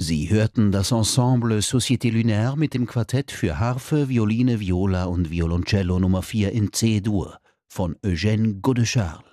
Sie hörten das Ensemble Société Lunaire mit dem Quartett für Harfe, Violine, Viola und Violoncello Nummer 4 in C-Dur von Eugène Godescharl.